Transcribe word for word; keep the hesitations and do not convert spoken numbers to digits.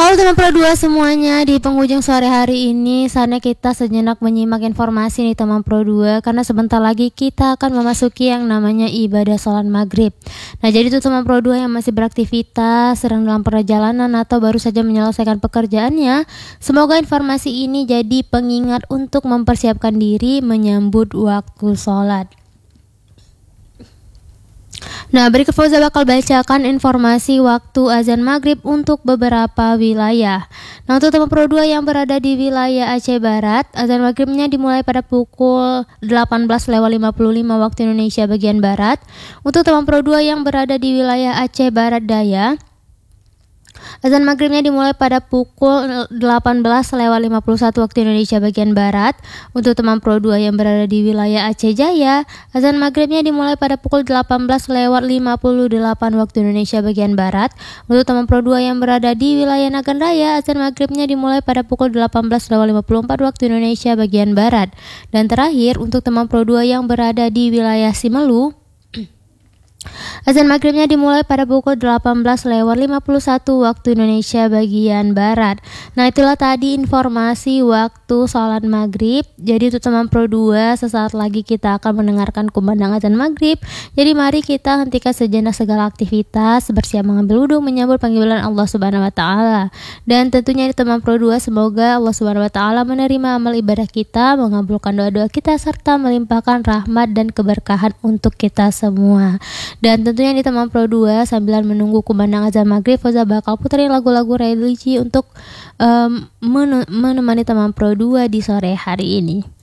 Halo teman Pro dua semuanya, di penghujung sore hari ini saatnya kita sejenak menyimak informasi nih teman Pro dua, karena sebentar lagi kita akan memasuki yang namanya ibadah sholat maghrib. Nah jadi itu teman Pro dua yang masih beraktivitas, sedang dalam perjalanan atau baru saja menyelesaikan pekerjaannya, semoga informasi ini jadi pengingat untuk mempersiapkan diri menyambut waktu sholat. Nah, berikut Fauza bakal bacakan informasi waktu azan maghrib untuk beberapa wilayah. Nah, untuk teman Pro dua yang berada di wilayah Aceh Barat, azan maghribnya dimulai pada pukul delapan belas lewat lima puluh lima waktu Indonesia bagian Barat. Untuk teman Pro dua yang berada di wilayah Aceh Barat Daya, azan maghribnya dimulai pada pukul delapan belas lewat lima puluh satu waktu Indonesia bagian Barat. Untuk teman Pro dua yang berada di wilayah Aceh Jaya, azan maghribnya dimulai pada pukul delapan belas lewat lima puluh delapan waktu Indonesia bagian Barat. Untuk teman Pro dua yang berada di wilayah Nagan Raya, azan maghribnya dimulai pada pukul delapan belas lewat lima puluh empat waktu Indonesia bagian Barat. Dan terakhir, untuk teman Pro dua yang berada di wilayah Simelu, azan maghribnya dimulai pada pukul delapan belas lewat lima puluh satu waktu Indonesia bagian Barat. Nah itulah tadi informasi waktu sholat maghrib. Jadi untuk teman Pro dua, sesaat lagi kita akan mendengarkan kumandang azan maghrib. Jadi mari kita hentikan sejenak segala aktivitas, bersiap mengambil wudhu menyambut panggilan Allah Subhanahu Wa Taala. Dan tentunya di teman Pro dua, semoga Allah Subhanahu Wa Taala menerima amal ibadah kita, mengabulkan doa-doa kita, serta melimpahkan rahmat dan keberkahan untuk kita semua. Dan tentunya di teman Pro dua, sambil menunggu kumandang azan maghrib, Fauza bakal puterin lagu-lagu religi untuk um, menemani teman Pro dua di sore hari ini.